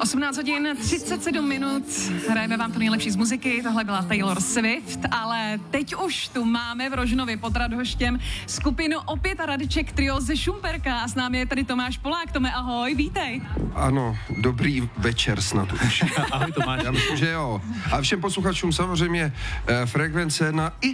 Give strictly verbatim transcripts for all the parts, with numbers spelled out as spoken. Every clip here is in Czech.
osmnáct hodin třicet sedm minut, hrajeme vám to nejlepší z muziky, tohle byla Taylor Swift, ale teď už tu máme v Rožnově pod Radhoštěm skupinu Opět a Radeček trio ze Šumperka a s námi je tady Tomáš Polák. Tome, ahoj, vítej. Ano, dobrý večer snad už. Ahoj Tomáš. Já myslím, že jo. A všem posluchačům samozřejmě eh, Frekvence jedna i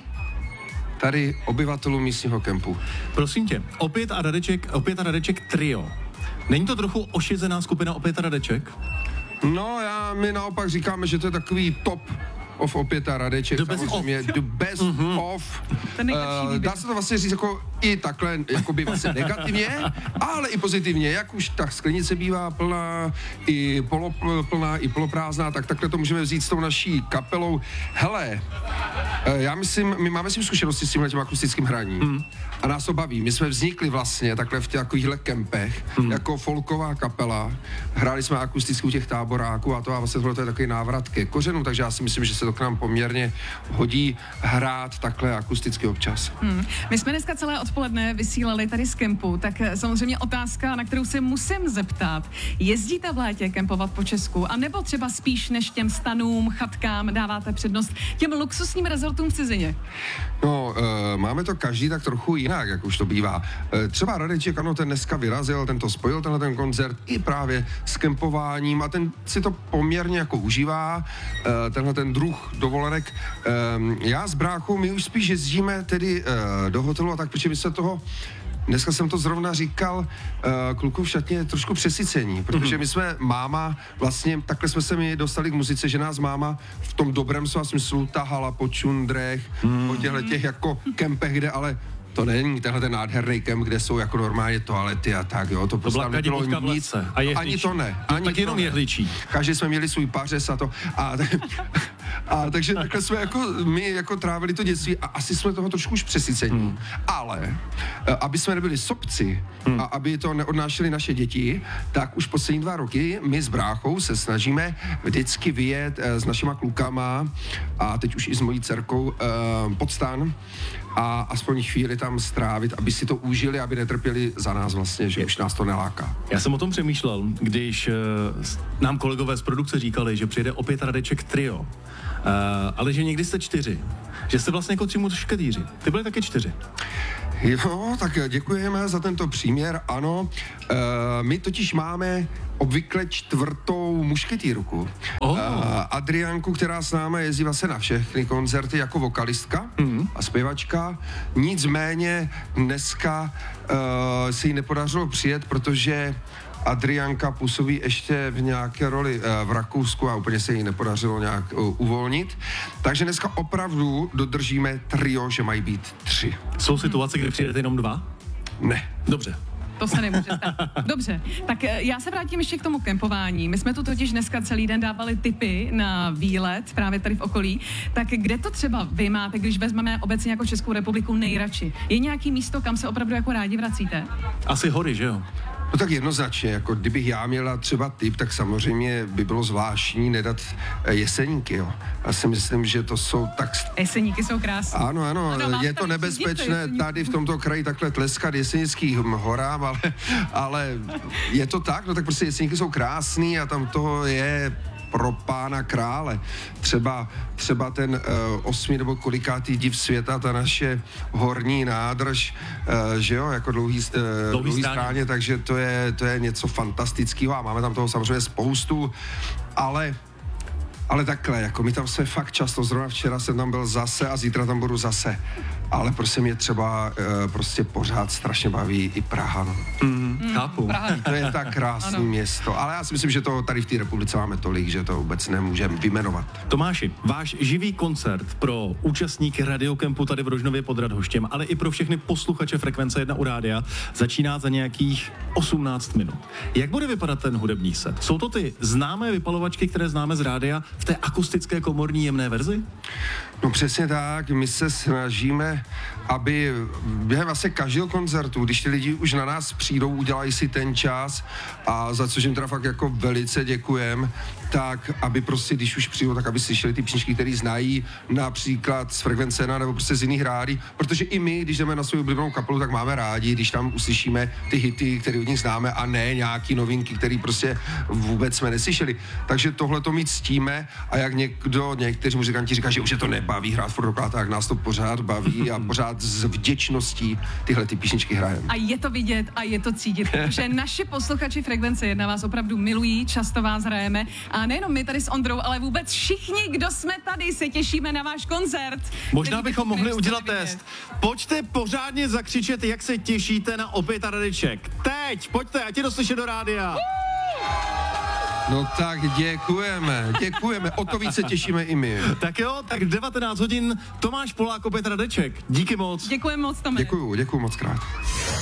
tady obyvatelům místního kempu. Prosím tě, Opět a Radeček, Opět a Radeček trio. Není to trochu ošizená skupina Opět a Radeček? No, já, my naopak říkáme, že to je takový top of Opět a Radeček. The best samozřejmě, of. the best mm-hmm. of. Uh, dá se to vlastně říct jako i takhle, jakoby vlastně negativně, ale i pozitivně. Jak už ta sklenice bývá plná, i poloplná, i poloprázdná, tak takhle to můžeme vzít s tou naší kapelou. Hele, uh, já myslím, my máme si zkušenosti s tímhletím akustickým hraním. Mm. A nás to baví. My jsme vznikli vlastně takhle v těch takovýchhle kempech, mm. jako folková kapela. Hráli jsme akusticky u těch táboráků a to a vlastně tohle to je takový návrat ke kořenu, takže já si myslím, že se to k nám poměrně hodí hrát takhle akusticky občas. Hmm. My jsme dneska celé odpoledne vysílali tady z kempu, tak samozřejmě otázka, na kterou se musím zeptat. Jezdíte v létě kempovat po Česku, anebo třeba spíš než těm stanům, chatkám dáváte přednost těm luxusním rezortům v cizině? No, e, máme to každý tak trochu jinak, jak už to bývá. E, třeba Radeček, ano, ten dneska vyrazil, ten to spojil, tenhle ten koncert i právě s kempováním a ten si to poměrně jako užívá, e, tenhle ten druh dovolenek. E, já s bráchou, my už spíš jezdíme tedy e, do hotelu a tak, protože my se toho dneska jsem to zrovna říkal uh, kluku v šatně trošku přesycení, protože my jsme máma, vlastně takhle jsme se mi dostali k muzice, že nás máma v tom dobrém slova smyslu tahala po čundrech, mm. po těchto těch jako kempech, kde ale to není tenhle ten nádherný kemp, kde jsou jako normálně toalety a tak, jo, to prostě tam nebylo nic. A no, ani to ne. Ani tak to jenom ne. jehličí. Každý jsme měli svůj pařez a to. A, a takže takhle jsme jako, my jako trávili to dětství a asi jsme toho trošku už přesycení. Hmm. Ale, aby jsme nebyli sobci hmm. a aby to neodnášeli naše děti, tak už poslední dva roky my s bráchou se snažíme vždycky vyjet s našima klukama a teď už i s mojí dcerkou uh, pod stan a aspoň chvíli tam strávit, aby si to užili, aby netrpěli za nás vlastně, že už nás to neláká. Já jsem o tom přemýšlel, když uh, nám kolegové z produkce říkali, že přijede Opět a Radeček trio, uh, ale že někdy jste čtyři, že jste vlastně jako tři mušketýři. Ty byli taky čtyři. Jo, tak děkujeme za tento příměr, ano. E, my totiž máme obvykle čtvrtou mušketýrku. Oh. E, Adriánku, která s námi jezdí vlastně na všechny koncerty jako vokalistka mm. a zpěvačka. Nicméně dneska e, se jí nepodařilo přijet, protože Adriánka působí ještě v nějaké roli v Rakousku a úplně se jí nepodařilo nějak uvolnit. Takže dneska opravdu dodržíme trio, že mají být tři. Jsou situace, kdy přijedete jenom dva? Ne. Dobře. To se nemůže stát. Dobře, tak já se vrátím ještě k tomu kempování. My jsme tu totiž dneska celý den dávali tipy na výlet právě tady v okolí. Tak kde to třeba vy máte, když vezmeme obecně jako Českou republiku nejradši? Je nějaký místo, kam se opravdu jako rádi vracíte? Asi hory, že jo? No tak jednoznačně, jako kdybych já měla třeba tip, tak samozřejmě by bylo zvláštní nedat Jeseníky, jo. Já si myslím, že to jsou tak... Jeseníky jsou krásné. Ano, ano, ano je to nebezpečné tady v tomto kraji takhle tleskat Jesenickým horám, ale, ale je to tak, no tak prostě Jeseníky jsou krásný a tam toho je pro pána krále. Třeba, třeba ten uh, osmý nebo kolikátý div světa, ta naše horní nádrž, uh, že jo, jako dlouhý, uh, dlouhý, dlouhý stráně, takže to je, to je něco fantastického a máme tam toho samozřejmě spoustu, ale Ale takhle, jako my tam jsme fakt často, zrovna včera jsem tam byl zase a zítra tam budu zase. Ale prostě mě třeba e, prostě pořád strašně baví i Praha. No. Mm, chápu. Praha. To je tak krásné město. Ale já si myslím, že to tady v té republice máme tolik, že to vůbec nemůžeme vyjmenovat. Tomáši, váš živý koncert pro účastníky Radiokempu tady v Rožnově pod Radhoštěm, ale i pro všechny posluchače Frekvence jedna u rádia, začíná za nějakých osmnáct minut. Jak bude vypadat ten hudební set? Jsou to ty známé vypalovačky, které známe z rádia v té akustické komorní jemné verzi? No přesně tak, my se snažíme, aby během vlastně každého koncertu, když ty lidi už na nás přijdou, udělají si ten čas a za což jim teda fakt jako velice děkujem, tak aby prostě, když už přijdou, tak aby slyšeli ty písničky, které znají, například z Frekvence jedna nebo prostě z jiných rádií, protože i my, když jdeme na svou oblíbenou kapelu, tak máme rádi, když tam uslyšíme ty hity, které od nich známe a ne nějaký novinky, které prostě vůbec jsme neslyšeli. Takže tohle to mít ctíme a jak někdo, někteří muzikanti říkají, že už je to nebaví hrát furt dokola, tak nás to pořád baví a pořád s vděčností tyhle ty písničky hrajeme. A je to vidět a je to cítit, protože naši posluchači Frekvence jedna vás opravdu milují, často vás hrajeme a nejenom my tady s Ondrou, ale vůbec všichni, kdo jsme tady, se těšíme na váš koncert. Možná bychom mohli udělat test. Pojďte pořádně zakřičet, jak se těšíte na Opět a Radeček. Teď, pojďte, ať je to slyšet do rádia. No tak děkujeme, děkujeme, o to více těšíme i my. Tak jo, tak devatenáct hodin, Tomáš Polák, Opět a Radeček. Díky moc. Děkujeme moc, Tome. Děkuju, děkuju moc krát.